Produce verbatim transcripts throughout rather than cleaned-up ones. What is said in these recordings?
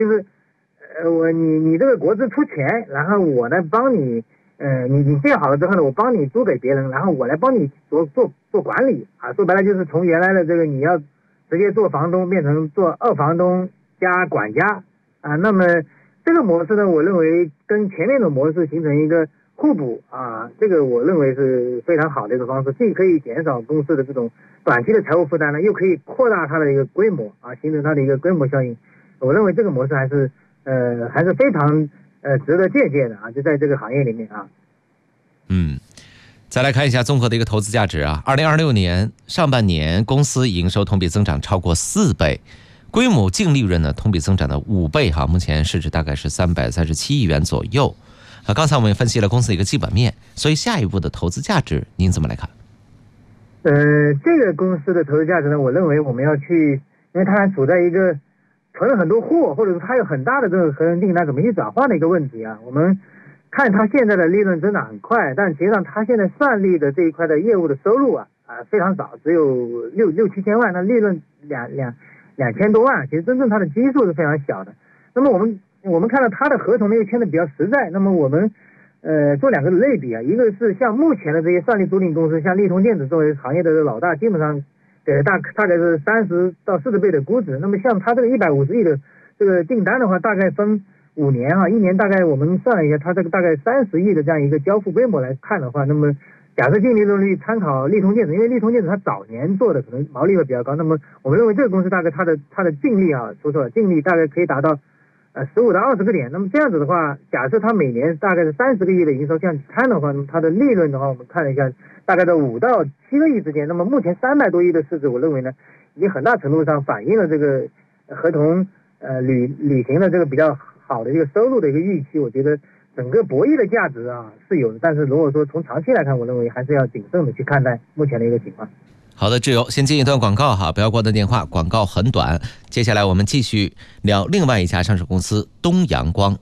就是呃我你你这个国资出钱，然后我呢帮你呃你你建好了之后呢，我帮你租给别人，然后我来帮你做做做管理啊，说白了就是从原来的这个你要直接做房东变成做二房东加管家啊，那么这个模式呢，我认为跟前面的模式形成一个互补啊，这个我认为是非常好的一个方式，既可以减少公司的这种短期的财务负担呢，又可以扩大它的一个规模啊，形成它的一个规模效应。我认为这个模式还是呃还是非常呃值得借鉴的啊，就在这个行业里面啊。 嗯。再来看一下综合的一个投资价值啊，二零二六年上半年公司营收同比增长超过四倍，规模净利润呢同比增长的五倍哈，目前市值大概是三百三十七亿元左右。啊，刚才我们也分析了公司的一个基本面，所以下一步的投资价值您怎么来看？ 呃，这个公司的投资价值呢，我认为我们要去，因为它还处在一个存了很多货，或者说它有很大的这个合同订单怎么去转换的一个问题啊。我们看它现在的利润增长很快，但实际上它现在算力的这一块的业务的收入啊啊非常少，只有六六七千万，那利润两两两千多万，其实真正它的基数是非常小的。那么我们我们看到它的合同呢又签的比较实在，那么我们呃做两个类比啊，一个是像目前的这些算力租赁公司，像利通电子作为行业的老大，基本上给大大概是三十到四十倍的估值。那么像它这个一百五十亿的这个订单的话，大概分五年啊，一年大概我们算了一下，它这个大概三十亿的这样一个交付规模来看的话，那么假设净利润率参考利通电子，因为利通电子它早年做的可能毛利会比较高，那么我们认为这个公司大概它的它的净利啊，说错了，净利大概可以达到呃十五到二十个点。那么这样子的话，假设它每年大概是三十个亿的营收，这样看的话，那么它的利润的话，我们看了一下，大概在五到七个亿之间。那么目前三百多亿的市值，我认为呢，已经很大程度上反映了这个合同呃履履行的这个比较好的一个收入的一个预期。我觉得整个博弈的价值啊是有的，但是如果说从长期来看，我认为还是要谨慎的去看待目前的一个情况。 好的，志友，先接一段广告哈，不要挂断电话，广告很短。接下来我们继续聊另外一家上市公司东阳光。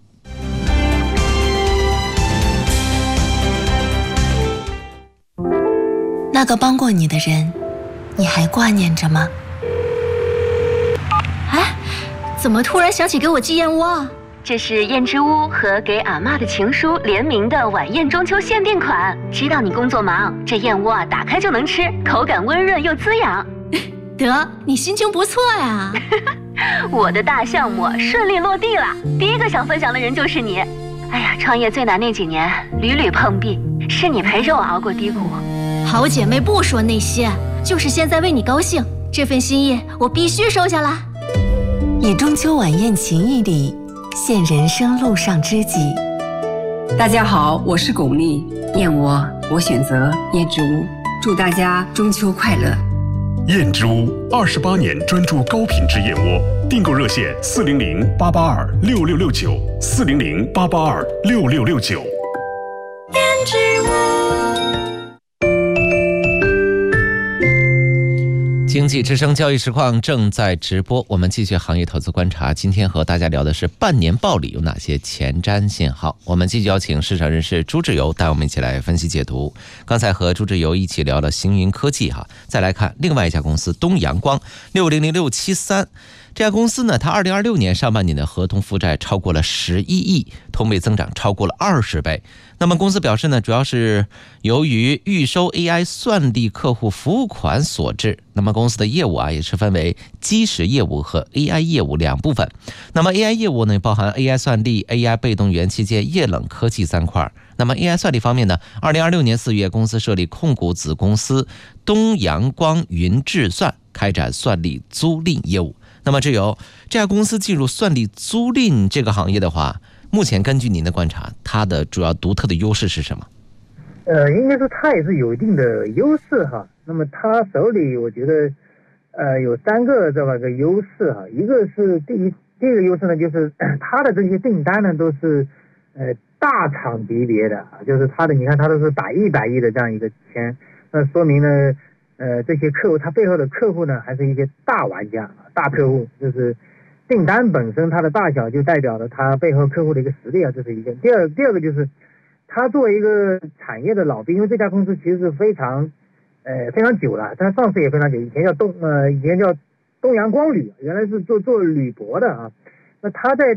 那个帮过你的人，你还挂念着吗？ 哎，怎么突然想起给我寄燕窝啊？ 这是燕之屋和给阿嬷的情书联名的晚宴中秋限定款。知道你工作忙，这燕窝啊打开就能吃，口感温润又滋养。 得，你心情不错呀。 我的大项目顺利落地了，第一个想分享的人就是你。哎呀，创业最难那几年屡屡碰壁，是你陪着我熬过低谷。 好姐妹不说那些，就是现在为你高兴，这份心意我必须收下来。 以中秋晚宴情谊里现人生路上知己。 大家好，我是巩俐，燕窝我选择燕之屋，祝大家中秋快乐。 燕之屋二十八年专注高品质燕窝，订购热线四零零八八二六六六九四零零八八二六六六九。 燕之屋。 经济之声交易实况正在直播，我们继续行业投资观察。今天和大家聊的是半年报里有哪些前瞻信号。我们继续邀请市场人士朱志游带我们一起来分析解读。刚才和朱志游一起聊了星云科技哈，再来看另外一家公司东阳光六零零六七三。这家公司呢，它二零二六年上半年的合同负债超过了十一亿，同比增长超过了二十倍。那么公司表示呢，主要是由于预收 A I 算力客户服务款所致。那么公司的业务啊，也是分为基石业务和 A I 业务两部分。那么 A I 业务呢，包含 A I 算力、A I 被动元器件、液冷科技三块。那么 A I 算力方面呢，二零二六年四月，公司设立控股子公司东阳光云智算，开展算力租赁业务。那么只有这家公司进入算力租赁这个行业的话，目前根据您的观察，它的主要独特的优势是什么？ 呃，应该说它也是有一定的优势哈。那么它手里我觉得呃有三个这么个优势哈。一个是第一第一个优势呢，就是它的这些订单呢都是呃大厂级别的啊，就是它的你看它都是百亿百亿的这样一个钱，那说明呢呃这些客户它背后的客户呢还是一些大玩家大客户，就是订单本身它的大小就代表了它背后客户的一个实力啊，这是一个。第二第二个就是它作为一个产业的老兵，因为这家公司其实是非常呃非常久了，它上市也非常久，以前叫东呃以前叫东阳光铝，原来是做做铝箔的啊。那它在